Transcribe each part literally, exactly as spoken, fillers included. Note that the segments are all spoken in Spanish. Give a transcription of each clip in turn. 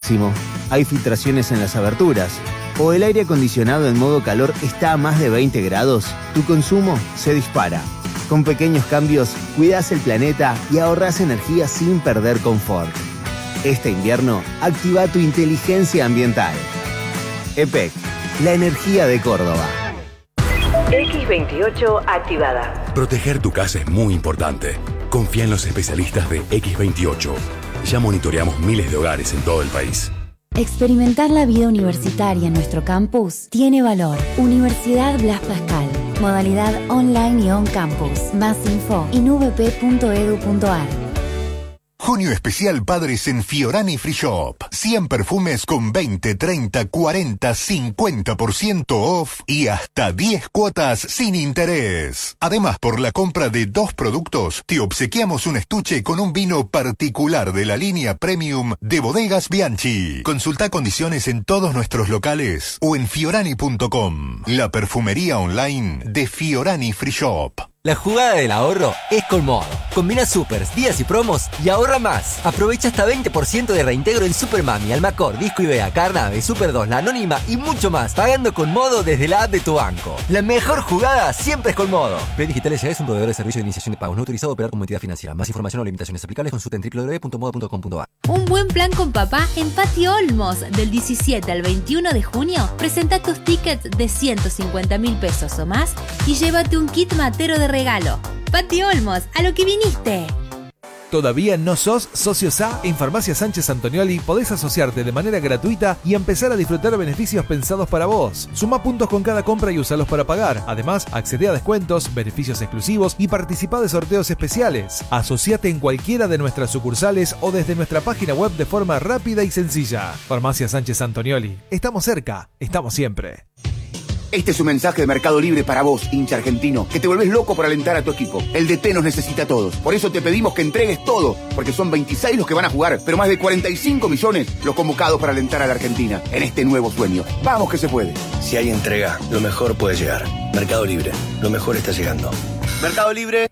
Hay filtraciones en las aberturas, o el aire acondicionado en modo calor está a más de veinte grados, tu consumo se dispara. Con pequeños cambios, cuidas el planeta y ahorras energía sin perder confort. Este invierno, activa tu inteligencia ambiental. E P E C, la energía de Córdoba. X veintiocho activada. Proteger tu casa es muy importante. Confía en los especialistas de X veintiocho. Ya monitoreamos miles de hogares en todo el país. Experimentar la vida universitaria en nuestro campus tiene valor. Universidad Blas Pascal. Modalidad online y on campus. Más info en u v p punto e d u punto a r. Junio especial Padres en Fiorani Free Shop. cien perfumes con veinte, treinta, cuarenta, cincuenta por ciento off y hasta diez cuotas sin interés. Además, por la compra de dos productos, te obsequiamos un estuche con un vino particular de la línea Premium de Bodegas Bianchi. Consulta condiciones en todos nuestros locales o en fiorani punto com. La perfumería online de Fiorani Free Shop. La jugada del ahorro es con Modo. Combina supers, días y promos y ahorra más. Aprovecha hasta veinte por ciento de reintegro en Supermami, Almacor, Disco Ibea, Carnave, Super dos, La Anónima y mucho más. Pagando con Modo desde la app de tu banco. La mejor jugada siempre es con Modo. Play Digital S A es un proveedor de servicio de iniciación de pagos no autorizado a operar como entidad financiera. Más información o limitaciones aplicables consulta en doble u doble u doble u punto modo punto com punto a r. Un buen plan con papá en Patio Olmos. Del diecisiete al veintiuno de junio, presenta tus tickets de ciento cincuenta mil pesos o más y llévate un kit matero de regalo. Patio Olmos, a lo que viniste. ¿Todavía no sos socio S A? En Farmacia Sánchez Antonioli podés asociarte de manera gratuita y empezar a disfrutar beneficios pensados para vos. Suma puntos con cada compra y usalos para pagar. Además, accede a descuentos, beneficios exclusivos y participa de sorteos especiales. Asociate en cualquiera de nuestras sucursales o desde nuestra página web de forma rápida y sencilla. Farmacia Sánchez Antonioli. Estamos cerca, estamos siempre. Este es un mensaje de Mercado Libre para vos, hincha argentino, que te volvés loco por alentar a tu equipo. El D T nos necesita a todos. Por eso te pedimos que entregues todo, porque son veintiséis los que van a jugar, pero más de cuarenta y cinco millones los convocados para alentar a la Argentina en este nuevo sueño. ¡Vamos que se puede! Si hay entrega, lo mejor puede llegar. Mercado Libre, lo mejor está llegando. Mercado Libre.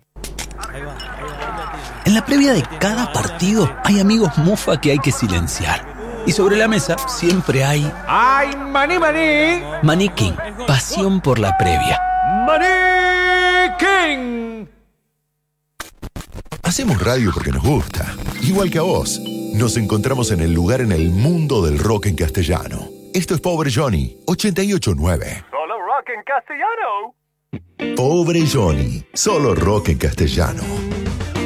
En la previa de cada partido hay amigos mufa que hay que silenciar. Y sobre la mesa siempre hay... ¡Ay, maní, maní! Maní King, pasión por la previa. ¡Maní King! Hacemos radio porque nos gusta, igual que a vos. Nos encontramos en el lugar en el mundo del rock en castellano. Esto es Pobre Johnny, ochenta y ocho punto nueve. Solo rock en castellano. Pobre Johnny, solo rock en castellano.